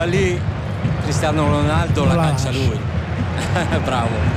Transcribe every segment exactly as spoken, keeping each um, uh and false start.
lì Cristiano Ronaldo la, la calcia lui. Bravo.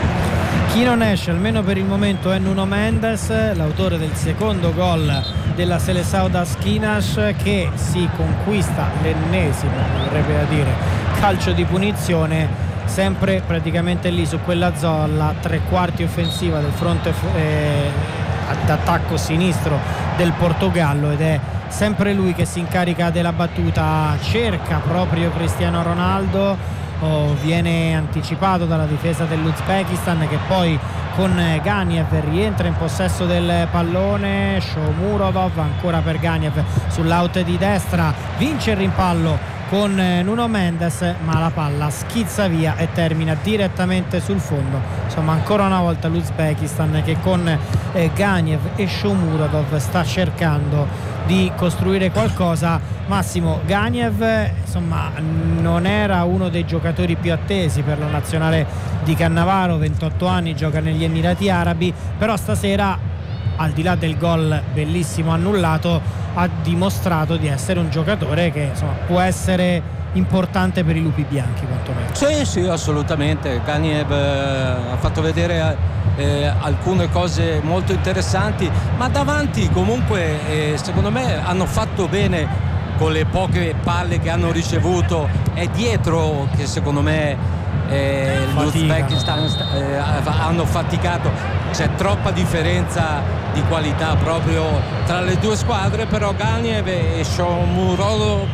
Chi non esce almeno per il momento è Nuno Mendes, l'autore del secondo gol della Seleção das Quinas, che si conquista l'ennesimo, vorrebbe dire, calcio di punizione, sempre praticamente lì su quella zona, tre quarti offensiva del fronte eh, d'attacco sinistro del Portogallo, ed è sempre lui che si incarica della battuta. Cerca proprio Cristiano Ronaldo, oh, viene anticipato dalla difesa dell'Uzbekistan, che poi con Ganiev rientra in possesso del pallone. Shomurodov ancora per Ganiev sull'out di destra, vince il rimpallo con Nuno Mendes, ma la palla schizza via e termina direttamente sul fondo. Insomma, ancora una volta l'Uzbekistan che con eh, Ganiev e Shomurodov sta cercando di costruire qualcosa. Massimo, Ganiev insomma non era uno dei giocatori più attesi per la nazionale di Cannavaro, ventotto anni, gioca negli Emirati Arabi, però stasera, al di là del gol bellissimo annullato, ha dimostrato di essere un giocatore che insomma può essere importante per i lupi bianchi, quantomeno. Sì, sì, assolutamente. Ganiev eh, ha fatto vedere eh, alcune cose molto interessanti, ma davanti comunque eh, secondo me hanno fatto bene con le poche palle che hanno ricevuto. È dietro che secondo me eh, l'Uzbekistan eh, hanno faticato, c'è troppa differenza di qualità proprio tra le due squadre, però Ganiev e Shomurodov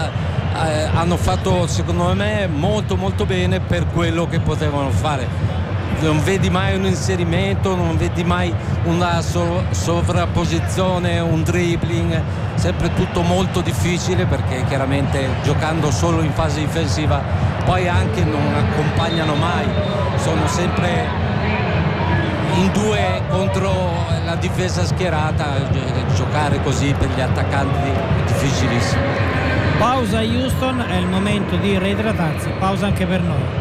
eh, eh, hanno fatto secondo me molto molto bene per quello che potevano fare. Non vedi mai un inserimento, non vedi mai una so- sovrapposizione, un dribbling, sempre tutto molto difficile, perché chiaramente giocando solo in fase difensiva poi anche non accompagnano mai, sono sempre in due contro la difesa schierata, giocare così per gli attaccanti è difficilissimo. Pausa a Houston, è il momento di reidratarsi, pausa anche per noi.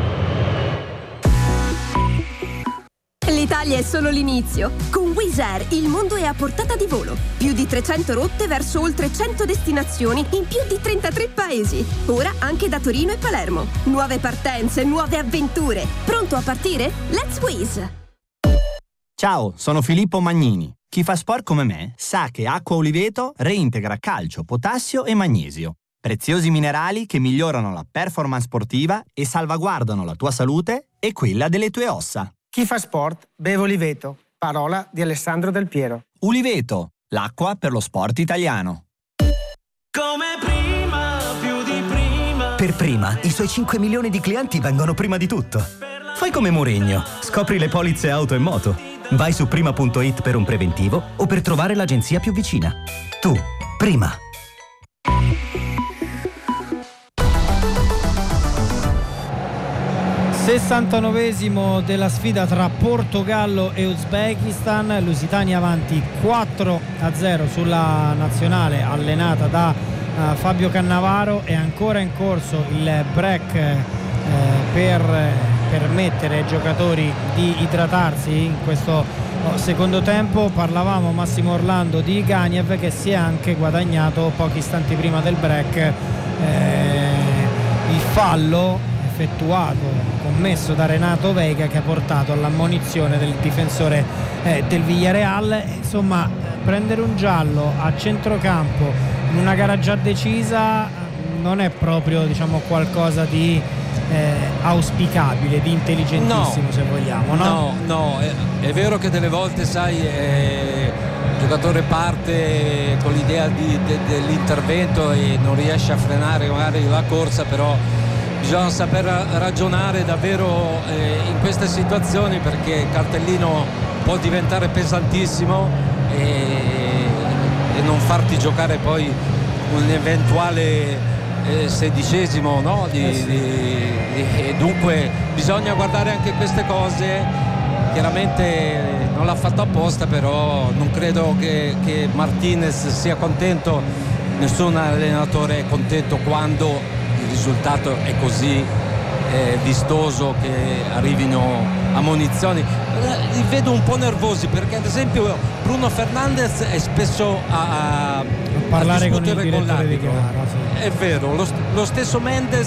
L'Italia è solo l'inizio. Con Wizz Air il mondo è a portata di volo. Più di trecento rotte verso oltre cento destinazioni in più di trentatré paesi. Ora anche da Torino e Palermo. Nuove partenze, nuove avventure. Pronto a partire? Let's Wizz! Ciao, sono Filippo Magnini. Chi fa sport come me sa che Acqua Oliveto reintegra calcio, potassio e magnesio. Preziosi minerali che migliorano la performance sportiva e salvaguardano la tua salute e quella delle tue ossa. Chi fa sport beve Oliveto, parola di Alessandro Del Piero. Uliveto, l'acqua per lo sport italiano. Come prima, più di prima. Per Prima, i suoi cinque milioni di clienti vengono prima di tutto. Fai come Mourinho, scopri le polizze auto e moto. Vai su prima punto it per un preventivo o per trovare l'agenzia più vicina. Tu, Prima. sessantanovesimo della sfida tra Portogallo e Uzbekistan, Lusitania avanti quattro a zero sulla nazionale allenata da uh, Fabio Cannavaro. È ancora in corso il break eh, per permettere ai giocatori di idratarsi in questo oh, secondo tempo. Parlavamo, Massimo Orlando, di Ganiev che si è anche guadagnato pochi istanti prima del break eh, il fallo effettuato, commesso da Renato Veiga, che ha portato all'ammonizione del difensore eh, del Villarreal. Insomma, prendere un giallo a centrocampo in una gara già decisa non è proprio, diciamo, qualcosa di eh, auspicabile, di intelligentissimo, no, se vogliamo, no? No, no, è, è vero che delle volte, sai, eh, il giocatore parte con l'idea di, de, dell'intervento e non riesce a frenare magari la corsa, però bisogna saper ragionare davvero eh, in queste situazioni, perché il cartellino può diventare pesantissimo e, e non farti giocare poi un eventuale eh, sedicesimo, no? Di, eh sì. di, di, e dunque bisogna guardare anche queste cose. Chiaramente non l'ha fatto apposta, però non credo che, che Martinez sia contento. Nessun allenatore è contento quando il risultato è così eh, vistoso che arrivino ammonizioni. Li vedo un po' nervosi, perché ad esempio Bruno Fernandes è spesso a, a parlare a con il discutere con direttore di l'arbitro. gara, sì. È vero, lo, lo stesso Mendes